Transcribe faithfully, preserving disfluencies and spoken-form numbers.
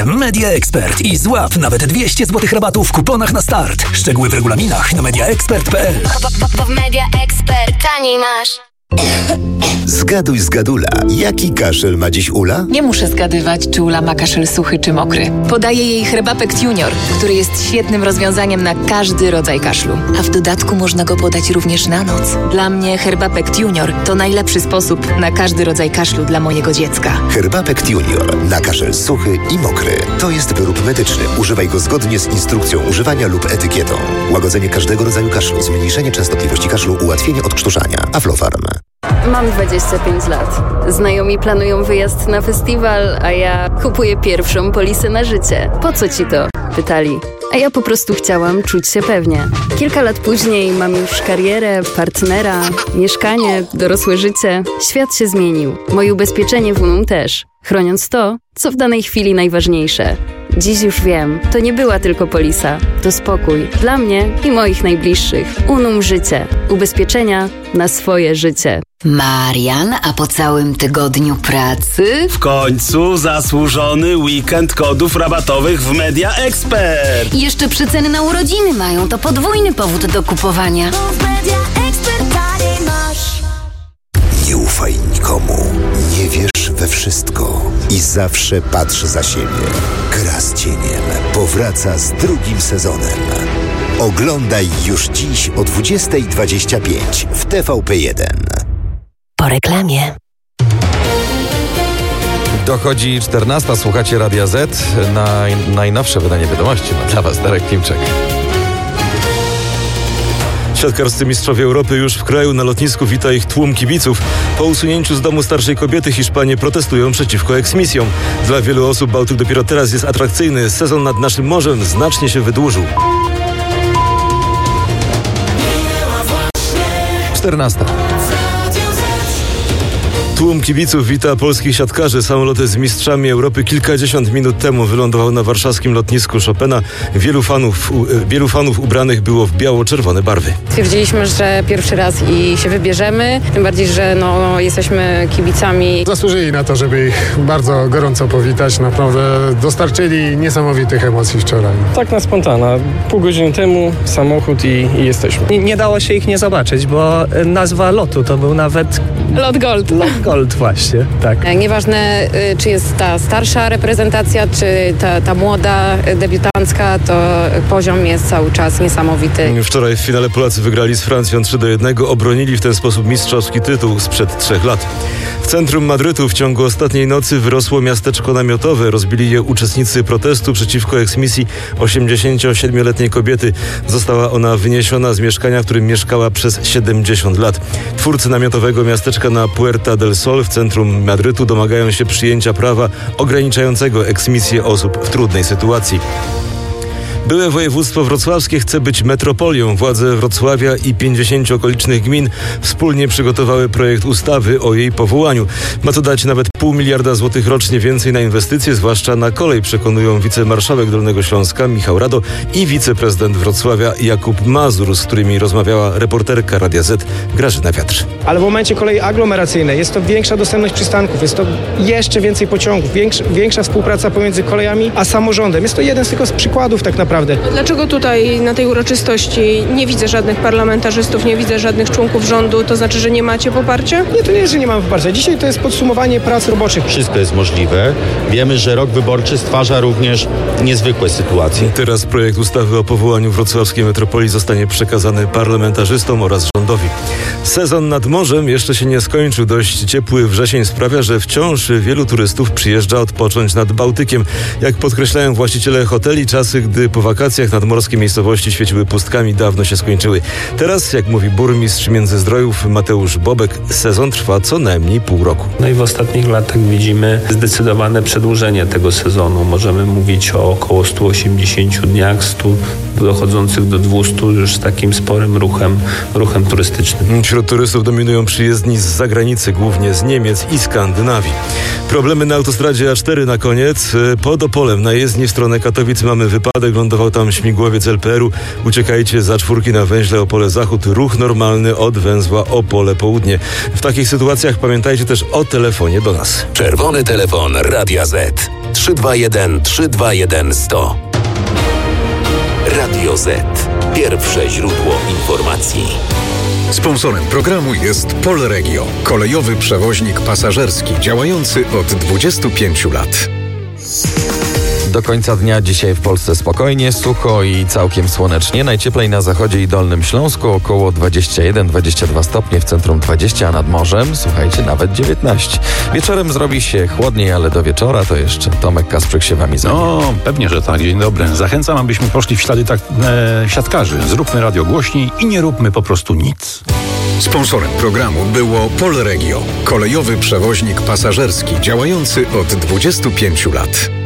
Media Expert i złap nawet dwieście złotych rabatu w kuponach na start. Szczegóły w regulaminach na media expert kropka p l. Bo w Media Expert taniej masz. Zgaduj z gadula, jaki kaszel ma dziś Ula? Nie muszę zgadywać, czy Ula ma kaszel suchy czy mokry. Podaję jej Herbapekt Junior, który jest świetnym rozwiązaniem na każdy rodzaj kaszlu. A w dodatku można go podać również na noc. Dla mnie Herbapekt Junior to najlepszy sposób na każdy rodzaj kaszlu dla mojego dziecka. Herbapekt Junior na kaszel suchy i mokry. To jest wyrób medyczny. Używaj go zgodnie z instrukcją używania lub etykietą. Łagodzenie każdego rodzaju kaszlu, zmniejszenie częstotliwości kaszlu, ułatwienie odkrztuszania. Aflofarm. Mam dwadzieścia pięć lat. Znajomi planują wyjazd na festiwal, a ja kupuję pierwszą polisę na życie. Po co ci to? Pytali. A ja po prostu chciałam czuć się pewnie. Kilka lat później mam już karierę, partnera, mieszkanie, dorosłe życie. Świat się zmienił. Moje ubezpieczenie w Unum też. Chroniąc to, co w danej chwili najważniejsze. Dziś już wiem, to nie była tylko polisa. To spokój dla mnie i moich najbliższych. Unum Życie. Ubezpieczenia na swoje życie. Marian, a po całym tygodniu pracy? W końcu zasłużony weekend kodów rabatowych w Media Expert. I jeszcze przeceny na urodziny mają, to podwójny powód do kupowania. W Media Expert taniej masz. Nie ufaj nikomu. Nie wierz we wszystko. I zawsze patrz za siebie. Gra z cieniem powraca z drugim sezonem. Oglądaj już dziś o dwudziesta dwadzieścia pięć w T V P jeden. Po reklamie. Dochodzi czternasta, słuchacie Radia Z. Naj, najnowsze wydanie wiadomości ma dla was Darek Klimczak. Siatkarscy mistrzowie Europy już w kraju. Na lotnisku wita ich tłum kibiców. Po usunięciu z domu starszej kobiety Hiszpanie protestują przeciwko eksmisjom. Dla wielu osób Bałtyk dopiero teraz jest atrakcyjny. Sezon nad naszym morzem znacznie się wydłużył. czternasta. Tłum kibiców wita polskich siatkarzy. Samolot z mistrzami Europy kilkadziesiąt minut temu wylądował na warszawskim lotnisku Chopina. Wielu fanów, wielu fanów ubranych było w biało-czerwone barwy. Stwierdziliśmy, że pierwszy raz i się wybierzemy, tym bardziej, że no, jesteśmy kibicami. Zasłużyli na to, żeby ich bardzo gorąco powitać. Naprawdę dostarczyli niesamowitych emocji wczoraj. Tak na spontana. Pół godziny temu samochód i, i jesteśmy. Nie, nie dało się ich nie zobaczyć, bo nazwa lotu to był nawet... Lot Gold. Lot Gold właśnie, tak. Nieważne, czy jest ta starsza reprezentacja, czy ta, ta młoda, debiutancka, to poziom jest cały czas niesamowity. Wczoraj w finale Polacy wygrali z Francją trzy do jednego, obronili w ten sposób mistrzowski tytuł sprzed trzech lat. W centrum Madrytu w ciągu ostatniej nocy wyrosło miasteczko namiotowe. Rozbili je uczestnicy protestu przeciwko eksmisji osiemdziesięciosiedmioletniej kobiety. Została ona wyniesiona z mieszkania, w którym mieszkała przez siedemdziesiąt lat. Twórcy namiotowego miasteczka na Puerta del Sol w centrum Madrytu domagają się przyjęcia prawa ograniczającego eksmisję osób w trudnej sytuacji. Byłe województwo wrocławskie chce być metropolią. Władze Wrocławia i pięćdziesięciu okolicznych gmin wspólnie przygotowały projekt ustawy o jej powołaniu. Ma to dać nawet pół miliarda złotych rocznie więcej na inwestycje, zwłaszcza na kolej, przekonują wicemarszałek Dolnego Śląska Michał Rado i wiceprezydent Wrocławia Jakub Mazur, z którymi rozmawiała reporterka Radia Z Grażyna Wiatr. Ale w momencie kolei aglomeracyjnej jest to większa dostępność przystanków, jest to jeszcze więcej pociągów, większa, większa współpraca pomiędzy kolejami a samorządem. Jest to jeden z tylko z przykładów tak naprawdę. Dlaczego tutaj na tej uroczystości nie widzę żadnych parlamentarzystów, nie widzę żadnych członków rządu? To znaczy, że nie macie poparcia? Nie, to nie jest, że nie mamy poparcia. Dzisiaj to jest podsumowanie prac roboczych. Wszystko jest możliwe. Wiemy, że rok wyborczy stwarza również niezwykłe sytuacje. Teraz projekt ustawy o powołaniu wrocławskiej metropolii zostanie przekazany parlamentarzystom oraz rządowi. Sezon nad morzem jeszcze się nie skończył. Dość ciepły wrzesień sprawia, że wciąż wielu turystów przyjeżdża odpocząć nad Bałtykiem. Jak podkreślają właściciele hoteli, czasy, gdy po wakacjach nadmorskie miejscowości świeciły pustkami, dawno się skończyły. Teraz, jak mówi burmistrz Międzyzdrojów Mateusz Bobek, sezon trwa co najmniej pół roku. No i w ostatnich latach widzimy zdecydowane przedłużenie tego sezonu. Możemy mówić o około stu osiemdziesięciu dniach, stu dochodzących do dwustu już z takim sporym ruchem, ruchem turystycznym. Wśród turystów dominują przyjezdni z zagranicy, głównie z Niemiec i Skandynawii. Problemy na autostradzie A cztery na koniec. Pod Opolem na jezdni w stronę Katowic mamy wypadek. wylądował tam śmigłowiec L P R u. Uciekajcie za czwórki na węźle Opole Zachód. Ruch normalny od węzła Opole Południe. W takich sytuacjach pamiętajcie też o telefonie do nas. Czerwony telefon Radia Z. trzy dwa jeden trzy dwa jeden sto. Radio Z. Pierwsze źródło informacji. Sponsorem programu jest Polregio, kolejowy przewoźnik pasażerski działający od dwudziestu pięciu lat. Do końca dnia dzisiaj w Polsce spokojnie, sucho i całkiem słonecznie. Najcieplej na zachodzie i Dolnym Śląsku, około dwadzieścia jeden dwadzieścia dwa stopnie, w centrum dwadzieścia, a nad morzem, słuchajcie, nawet dziewiętnaście. Wieczorem zrobi się chłodniej, ale do wieczora to jeszcze Tomek Kasprzyk się wami zajmie. No, pewnie, że tak. Dzień dobry. Zachęcam, abyśmy poszli w ślady tak, e, siatkarzy. Zróbmy radio głośniej i nie róbmy po prostu nic. Sponsorem programu było Polregio, kolejowy przewoźnik pasażerski działający od dwudziestu pięciu lat.